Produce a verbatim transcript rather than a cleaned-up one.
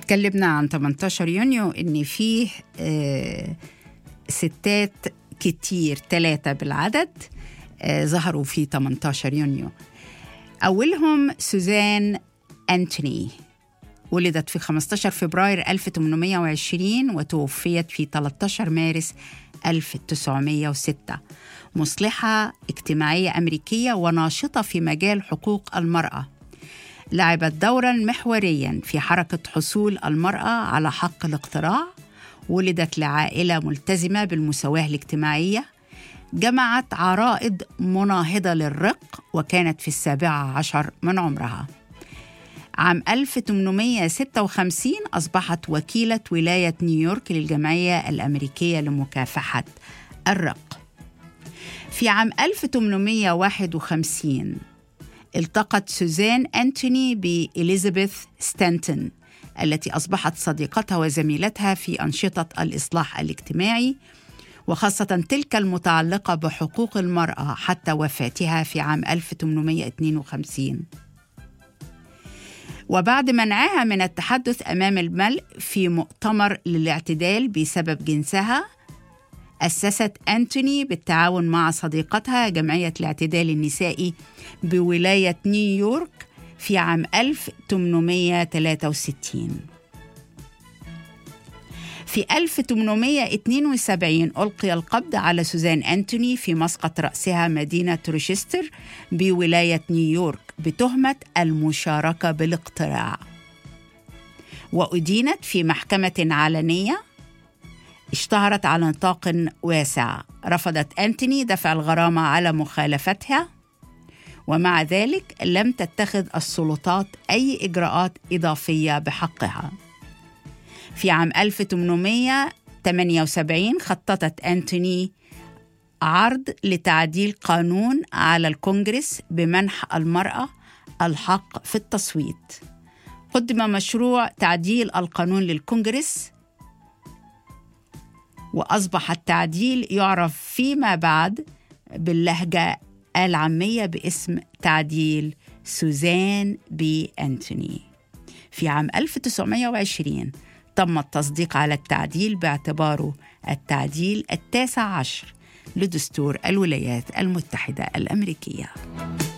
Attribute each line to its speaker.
Speaker 1: اتكلمنا عن ثمانية عشر يونيو إن فيه آه ستات كتير، ثلاثة بالعدد، آه ظهروا في ثمانية عشر يونيو. أولهم سوزان أنتوني، ولدت في خمسة عشر فبراير ألف وثمانمائة وعشرين وتوفيت في ثلاثة عشر مارس ألف وتسعمائة وستة. مصلحة اجتماعية أمريكية وناشطة في مجال حقوق المرأة. لعبت دورا محوريا في حركة حصول المرأة على حق الاقتراع. ولدت لعائلة ملتزمة بالمساواة الاجتماعية. جمعت عرائض مناهضة للرق وكانت في السابعة عشر من عمرها. عام ألف وثمانمائة وستة وخمسين أصبحت وكيلة ولاية نيويورك للجمعية الأمريكية لمكافحة الرق. في عام ألف وثمانمائة وواحد وخمسين التقت سوزان أنتوني بإليزابيث ستانتون التي أصبحت صديقتها وزميلتها في أنشطة الإصلاح الاجتماعي، وخاصة تلك المتعلقة بحقوق المرأة، حتى وفاتها في عام ألف وثمانمائة واثنين وخمسين. وبعد منعها من التحدث أمام الملء في مؤتمر للاعتدال بسبب جنسها، أسست أنتوني بالتعاون مع صديقتها جمعية الاعتدال النسائي بولاية نيويورك في عام ألف وثمانمائة وثلاثة وستين. في ألف وثمانمائة واثنين وسبعين ألقي القبض على سوزان أنتوني في مسقط رأسها مدينة روشستر بولاية نيويورك بتهمة المشاركة بالاقتراع، وأدينت في محكمة علنية اشتهرت على نطاق واسع. رفضت أنتوني دفع الغرامة على مخالفتها، ومع ذلك لم تتخذ السلطات أي إجراءات إضافية بحقها. في عام ألف وثمانمائة وثمانية وسبعين خططت أنتوني عرض لتعديل قانون على الكونغرس بمنح المرأة الحق في التصويت. قدم مشروع تعديل القانون للكونغرس، وأصبح التعديل يعرف فيما بعد باللهجة العامية باسم تعديل سوزان بي أنتوني. في عام ألف وتسعمائة وعشرين تم التصديق على التعديل باعتباره التعديل التاسع عشر لدستور الولايات المتحدة الأمريكية.